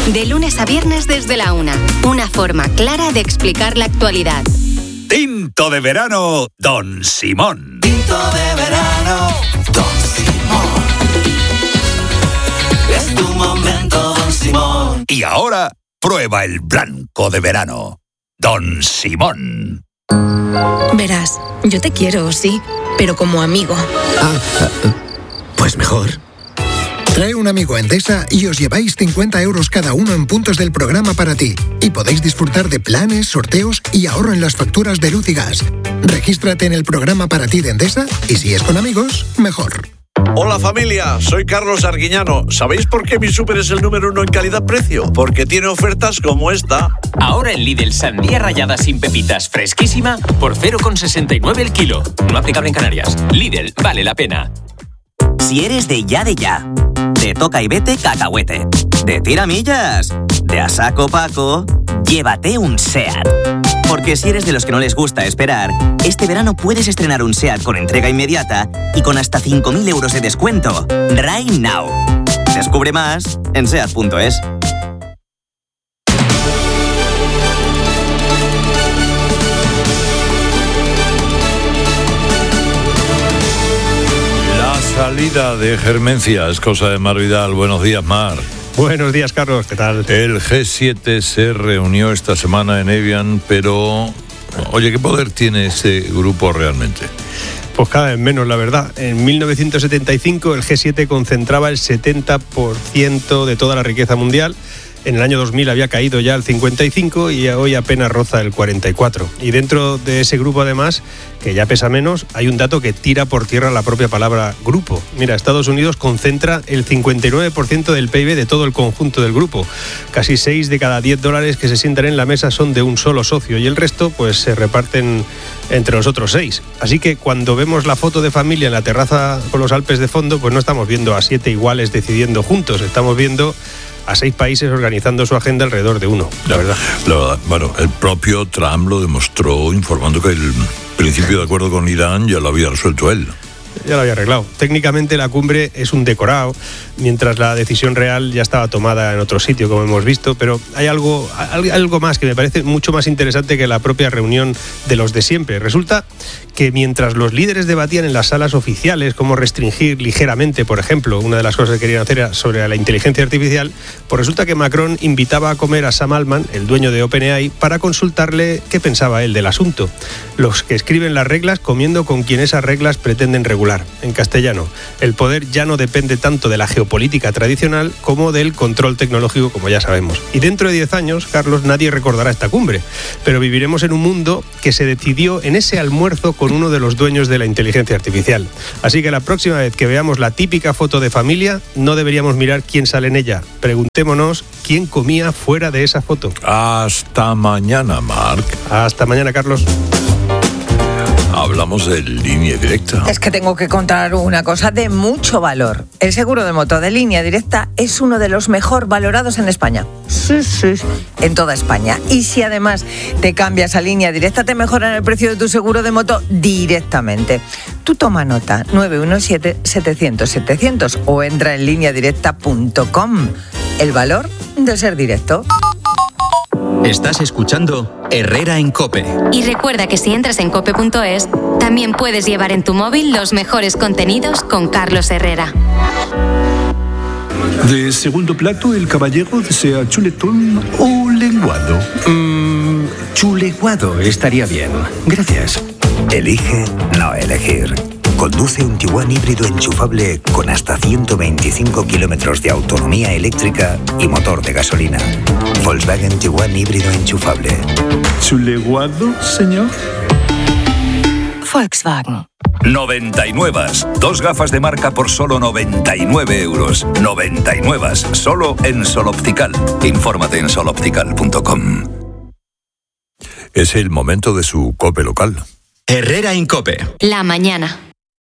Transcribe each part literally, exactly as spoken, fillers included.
De lunes a viernes desde la una. Una forma clara de explicar la actualidad. Tinto de verano, Don Simón. Tinto de verano, Don Simón. Es tu momento, Don Simón. Y ahora, prueba el blanco de verano, Don Simón. Verás, yo te quiero, sí, pero como amigo. Ah, pues mejor. Trae un amigo a Endesa y os lleváis cincuenta euros cada uno en puntos del programa para ti. Y podéis disfrutar de planes, sorteos y ahorro en las facturas de luz y gas. Regístrate en el programa para ti de Endesa y si es con amigos, mejor. Hola familia, soy Carlos Arguiñano. ¿Sabéis por qué mi súper es el número uno en calidad-precio? Porque tiene ofertas como esta. Ahora en Lidl, sandía rallada sin pepitas fresquísima por cero coma sesenta y nueve el kilo. No aplicable en Canarias. Lidl, vale la pena. Si eres de ya de ya, de toca y vete cacahuete, de tiramillas, de a saco Paco, llévate un SEAT. Porque si eres de los que no les gusta esperar, este verano puedes estrenar un SEAT con entrega inmediata y con hasta cinco mil euros de descuento. Right now. Descubre más en seat punto es. Salida de Germencia es cosa de Mar Vidal. Buenos días, Mar. Buenos días, Carlos. ¿Qué tal? El G siete se reunió esta semana en Evian, pero oye, ¿qué poder tiene ese grupo realmente? Pues cada vez menos, la verdad. En mil novecientos setenta y cinco el G siete concentraba el setenta por ciento de toda la riqueza mundial. En el año dos mil había caído ya al cincuenta y cinco y hoy apenas roza el cuarenta y cuatro. Y dentro de ese grupo, además, que ya pesa menos, hay un dato que tira por tierra la propia palabra grupo. Mira, Estados Unidos concentra el cincuenta y nueve por ciento del P I B de todo el conjunto del grupo. Casi seis de cada diez dólares que se sientan en la mesa son de un solo socio y el resto pues se reparten entre los otros seis. Así que cuando vemos la foto de familia en la terraza con los Alpes de fondo, pues no estamos viendo a siete iguales decidiendo juntos, estamos viendo a seis países organizando su agenda alrededor de uno, la verdad. La verdad, bueno, el propio Trump lo demostró informando que el principio de acuerdo con Irán ya lo había resuelto él. Ya lo había arreglado. Técnicamente la cumbre es un decorado, mientras la decisión real ya estaba tomada en otro sitio, como hemos visto, pero hay algo, algo más que me parece mucho más interesante que la propia reunión de los de siempre. Resulta que mientras los líderes debatían en las salas oficiales cómo restringir ligeramente, por ejemplo, una de las cosas que querían hacer era sobre la inteligencia artificial, pues resulta que Macron invitaba a comer a Sam Altman, el dueño de OpenAI, para consultarle qué pensaba él del asunto. Los que escriben las reglas comiendo con quien esas reglas pretenden regular. En castellano, el poder ya no depende tanto de la geopolítica tradicional como del control tecnológico, como ya sabemos. Y dentro de diez años, Carlos, nadie recordará esta cumbre, pero viviremos en un mundo que se decidió en ese almuerzo con uno de los dueños de la inteligencia artificial. Así que la próxima vez que veamos la típica foto de familia, no deberíamos mirar quién sale en ella. Preguntémonos quién comía fuera de esa foto. Hasta mañana, Marc. Hasta mañana, Carlos. Hablamos de Línea Directa. Es que tengo que contar una cosa de mucho valor. El seguro de moto de Línea Directa es uno de los mejor valorados en España. Sí, sí. En toda España. Y si además te cambias a Línea Directa, te mejoran el precio de tu seguro de moto directamente. Tú toma nota, nueve uno siete, setecientos, setecientos o entra en línea directa punto com. El valor de ser directo. Estás escuchando Herrera en COPE. Y recuerda que si entras en cope punto es, también puedes llevar en tu móvil los mejores contenidos con Carlos Herrera. De segundo plato, el caballero desea chuletón o lenguado. Mm, chuleguado estaría bien. Gracias. Elige no elegir. Conduce un Tiguan híbrido enchufable con hasta ciento veinticinco kilómetros de autonomía eléctrica y motor de gasolina. Volkswagen Tiguan híbrido enchufable. ¿Chuleguado, señor? Volkswagen. noventa y nueve. Dos gafas de marca por solo noventa y nueve euros. noventa y nueve. Solo en Sol Optical. Infórmate en sol optical punto com. Es el momento de su COPE local. Herrera en COPE. La mañana.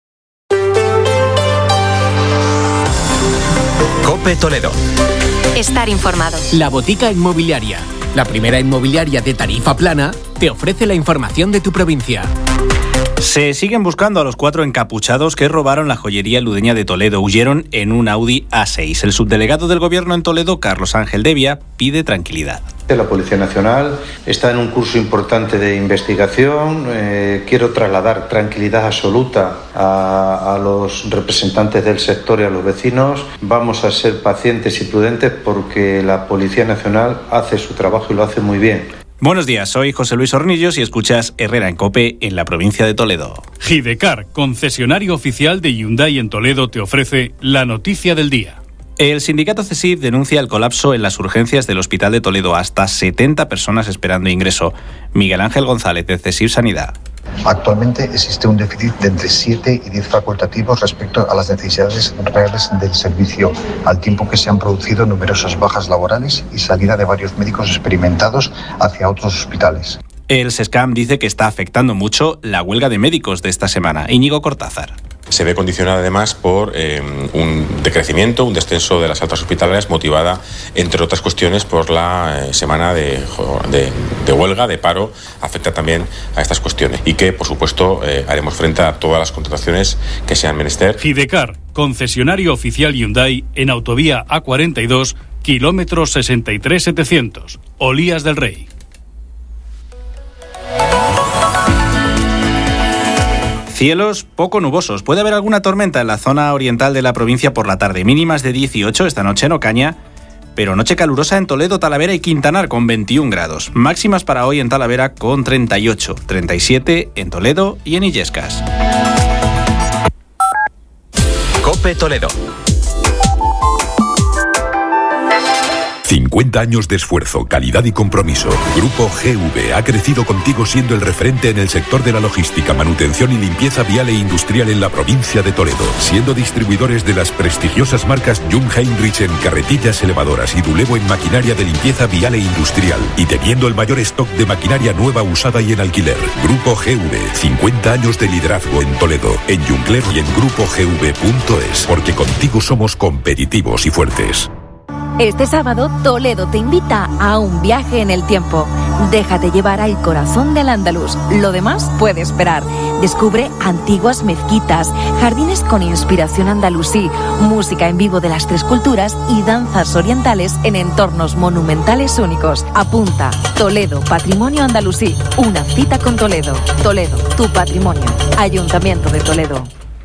COPE Toledo. Estar informado. La Botica Inmobiliaria, la primera inmobiliaria de tarifa plana, te ofrece la información de tu provincia. Se siguen buscando a los cuatro encapuchados que robaron la joyería ludeña de Toledo. Huyeron en un Audi A seis. El subdelegado del Gobierno en Toledo, Carlos Ángel Devia, pide tranquilidad. La Policía Nacional está en un curso importante de investigación. Eh, quiero trasladar tranquilidad absoluta a, a los representantes del sector y a los vecinos. Vamos a ser pacientes y prudentes porque la Policía Nacional hace su trabajo y lo hace muy bien. Buenos días, soy José Luis Hornillos y escuchas Herrera en COPE en la provincia de Toledo. Gidecar, concesionario oficial de Hyundai en Toledo, te ofrece la noticia del día. El sindicato CESIF denuncia el colapso en las urgencias del Hospital de Toledo, hasta setenta personas esperando ingreso. Miguel Ángel González, de CESIF Sanidad. Actualmente existe un déficit de entre siete y diez facultativos respecto a las necesidades reales del servicio, al tiempo que se han producido numerosas bajas laborales y salida de varios médicos experimentados hacia otros hospitales. El SESCAM dice que está afectando mucho la huelga de médicos de esta semana. Íñigo Cortázar. Se ve condicionada además por eh, un decrecimiento, un descenso de las altas hospitalarias motivada, entre otras cuestiones, por la eh, semana de, de, de huelga, de paro, afecta también a estas cuestiones y que, por supuesto, eh, haremos frente a todas las contrataciones que sean menester. Gidecar, concesionario oficial Hyundai en autovía A cuarenta y dos, kilómetro sesenta y tres setecientos, Olías del Rey. Cielos poco nubosos. Puede haber alguna tormenta en la zona oriental de la provincia por la tarde. Mínimas de dieciocho esta noche en Ocaña, pero noche calurosa en Toledo, Talavera y Quintanar con veintiún grados. Máximas para hoy en Talavera con treinta y ocho, treinta y siete en Toledo y en Illescas. COPE Toledo. cincuenta años de esfuerzo, calidad y compromiso. Grupo G V ha crecido contigo siendo el referente en el sector de la logística, manutención y limpieza vial e industrial en la provincia de Toledo, siendo distribuidores de las prestigiosas marcas Jung Heinrich en carretillas elevadoras y Dulevo en maquinaria de limpieza vial e industrial, y teniendo el mayor stock de maquinaria nueva, usada y en alquiler. Grupo G V, cincuenta años de liderazgo en Toledo, en Jungler y en grupo g v punto es, porque contigo somos competitivos y fuertes. Este sábado, Toledo te invita a un viaje en el tiempo. Déjate llevar al corazón del Andaluz. Lo demás puede esperar. Descubre antiguas mezquitas, jardines con inspiración andalusí, música en vivo de las tres culturas y danzas orientales en entornos monumentales únicos. Apunta. Toledo, Patrimonio Andalusí. Una cita con Toledo. Toledo, tu patrimonio. Ayuntamiento de Toledo.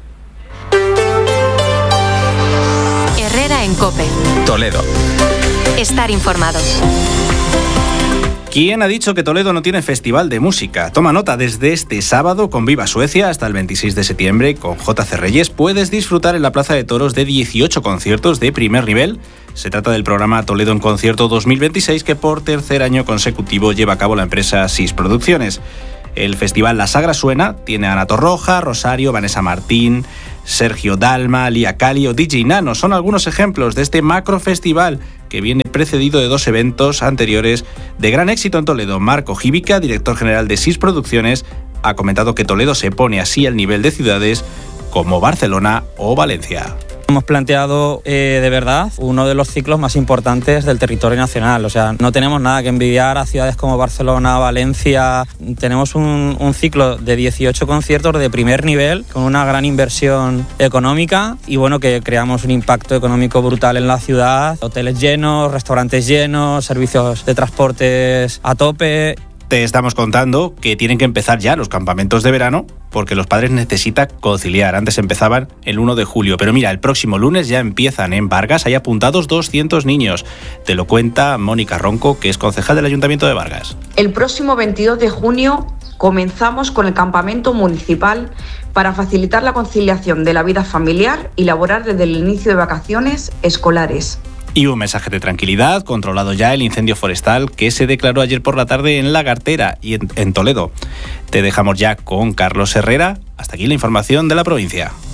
Herrera en COPE. Toledo. Estar informado. ¿Quién ha dicho que Toledo no tiene festival de música? Toma nota, desde este sábado con Viva Suecia hasta el veintiséis de septiembre con J C Reyes puedes disfrutar en la Plaza de Toros de dieciocho conciertos de primer nivel. Se trata del programa Toledo en Concierto dos mil veintiséis que por tercer año consecutivo lleva a cabo la empresa SIS Producciones. El festival La Sagra Suena tiene a Ana Torroja, Rosario, Vanessa Martín, Sergio Dalma, Lía Cali o D J Nano. Son algunos ejemplos de este macro festival que viene precedido de dos eventos anteriores de gran éxito en Toledo. Marco Gívica, director general de SIS Producciones, ha comentado que Toledo se pone así al nivel de ciudades como Barcelona o Valencia. Hemos planteado eh, de verdad uno de los ciclos más importantes del territorio nacional. O sea, no tenemos nada que envidiar a ciudades como Barcelona, Valencia. Tenemos un, un ciclo de dieciocho conciertos de primer nivel con una gran inversión económica y bueno, que creamos un impacto económico brutal en la ciudad. Hoteles llenos, restaurantes llenos, servicios de transportes a tope. Te estamos contando que tienen que empezar ya los campamentos de verano porque los padres necesitan conciliar. Antes empezaban el uno de julio, pero mira, el próximo lunes ya empiezan en Vargas. Hay apuntados doscientos niños. Te lo cuenta Mónica Ronco, que es concejal del Ayuntamiento de Vargas. El próximo veintidós de junio comenzamos con el campamento municipal para facilitar la conciliación de la vida familiar y laboral desde el inicio de vacaciones escolares. Y un mensaje de tranquilidad, controlado ya el incendio forestal que se declaró ayer por la tarde en Lagartera y en, en Toledo. Te dejamos ya con Carlos Herrera. Hasta aquí la información de la provincia.